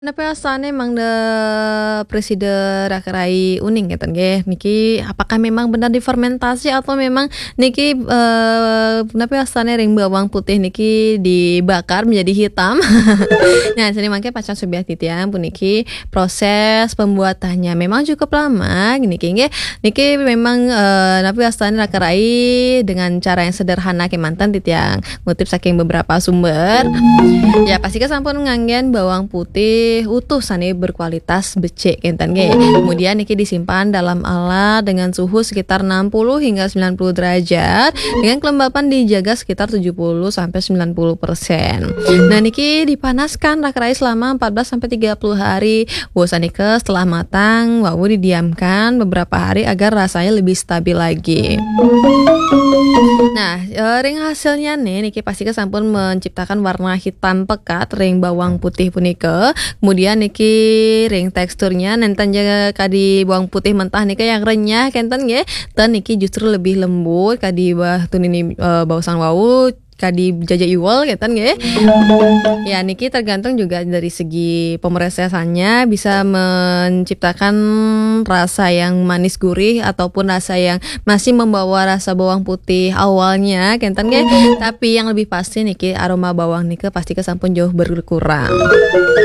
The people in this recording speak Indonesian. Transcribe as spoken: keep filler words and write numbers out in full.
Nah perasaan emang de preside rakerai uning ngeten nggih, niki apakah memang benar difermentasi atau memang niki, eee, napa asane ring bawang putih niki dibakar menjadi hitam. Nah jadi mangke pacan subyah titiang puniki proses pembuatannya memang cukup lama niki nggih, niki memang, eee, napa asane rakerai dengan cara yang sederhana kemanten titiang ngutip saking beberapa sumber. Ya pasti sampun nganggen bawang putih utuh sane berkualitas becik kinten nggih. Kemudian niki disimpan dalam alat dengan suhu sekitar enam puluh hingga sembilan puluh derajat dengan kelembapan dijaga sekitar tujuh puluh sampai sembilan puluh persen. Nah niki dipanaskan rakerai selama empat belas sampai tiga puluh hari. Bosanike setelah matang wau didiamkan beberapa hari agar rasanya lebih stabil lagi. Nah, eee, ring hasilnya nih niki pasti sampun menciptakan warna hitam pekat ring bawang putih punike. Kemudian niki ring teksturnya nenten jaga kadi bawang putih mentah niki yang renyah kenten nggih. Dan niki justru lebih lembut kadi bah tunini eee, baosan wau kadi jaja iwol ngeten nggih. Ya niki tergantung juga dari segi pemeresesannya bisa menciptakan rasa yang manis gurih ataupun rasa yang masih membawa rasa bawang putih awalnya kenten nggih. Tapi yang lebih pasti niki aroma bawang nike pasti sampun jauh berkurang.